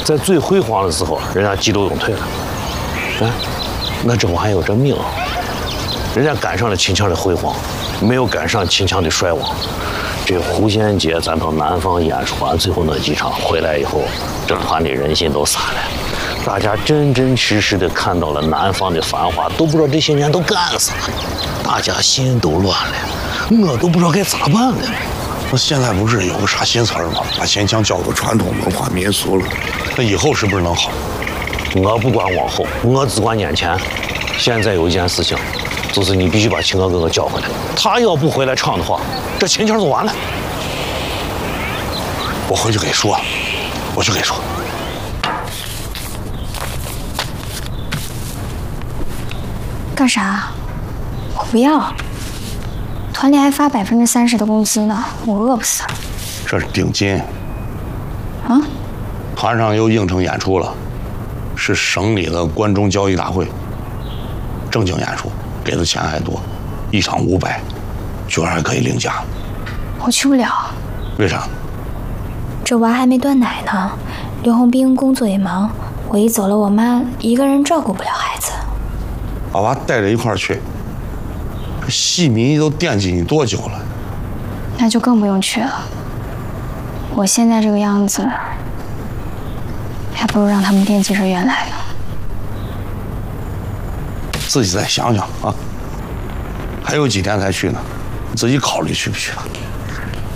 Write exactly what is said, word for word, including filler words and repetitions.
在最辉煌的时候，人家急流勇退了，啊，那甄嬛有这命，人家赶上了秦腔的辉煌，没有赶上秦腔的衰亡。这狐仙节咱到南方演出完最后那几场回来以后，甄嬛的人心都散了，大家真真实实的看到了南方的繁华，都不知道这些年都干啥了，大家心都乱了，我都不知道该咋办了。 那现在不是有个啥新词儿吗？把秦腔叫做传统文化民俗了，那以后是不是能好？ 我不管往后，我只管眼前。现在有一件事情，就是你必须把秦哥哥哥叫回来。他要不回来唱的话，这秦腔就完了。 我回去给说，我去给说。 干啥？我不要。团里还发百分之三十的工资呢，我饿不死。 这是定金。 啊？ 团上又应承演出了，是省里的关中交谊大会，正经演出，给的钱还多，一场五百，居然还可以领奖。 我去不了。 为啥？ 这娃还没断奶呢，刘洪兵工作也忙，我一走了，我妈一个人照顾不了孩子。 把娃带着一块儿去。戏迷都惦记你多久了？ 那就更不用去了。我现在这个样子，还不如让他们惦记着原来呢。 自己再想想啊，还有几天才去呢，你自己考虑去不去吧。